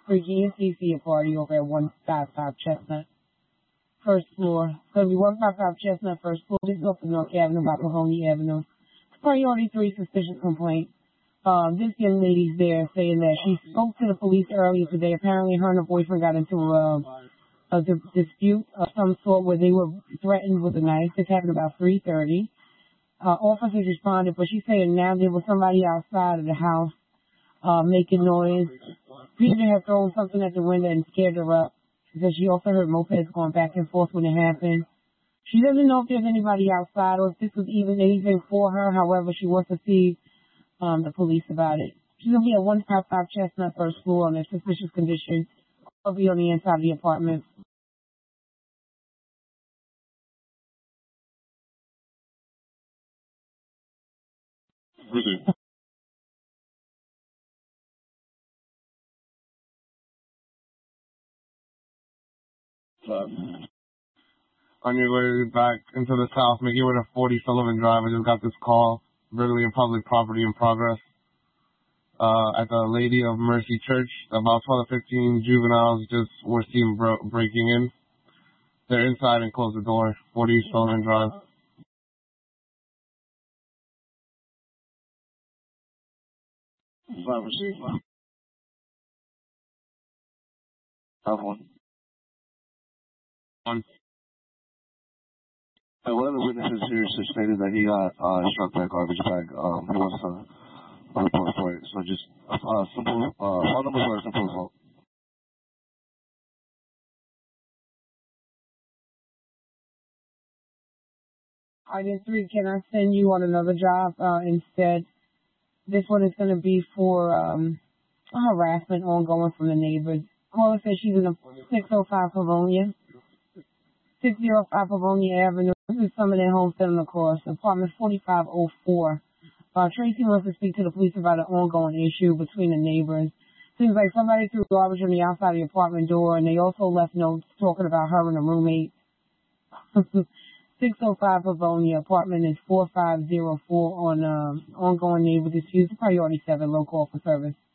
Freaky and CC party over at 155 Chestnut. First floor. It's going to be 155 Chestnut, first floor. This is off of North Avenue by Mahoney Avenue. It's priority 3 suspicious complaint. This young lady's there saying that she spoke to the police earlier today. Apparently her and her boyfriend got into a dispute of some sort where they were threatened with a knife. This happened about 3:30. Officers responded, but she's saying now there was somebody outside of the house making noise. People have thrown something at the window and scared her up because she also heard mopeds going back and forth when it happened. She doesn't know if there's anybody outside or if this was even anything for her. However, she wants to see the police about it. She's going to be at 155 Chestnut, first floor, in a suspicious condition. I'll be on the inside of the apartment. Really? On your way back into the south, make your way to 40 Sullivan Drive. I just got this call, burglary in public property in progress. At the Lady of Mercy Church, about 12 to 15 juveniles just were seen breaking in. They're inside and closed the door. 40 Sullivan Drive. Have one. One. One of the witnesses here stated that he got struck by a garbage bag. He wants to report for it. So just simple, all numbers are simple assault. Item 3, can I send you on another job instead? This one is going to be for harassment ongoing from the neighbors. Caller says she's in a 605 Pavonia. 605 Pavonia Avenue. This is Summerlin Homestead on the course. Apartment 4504. Tracy wants to speak to the police about an ongoing issue between the neighbors. Seems like somebody threw garbage on the outside of the apartment door, and they also left notes talking about her and a roommate. 605 Pavonia. Apartment is 4504 on ongoing neighbor disputes. Priority 7, local for service.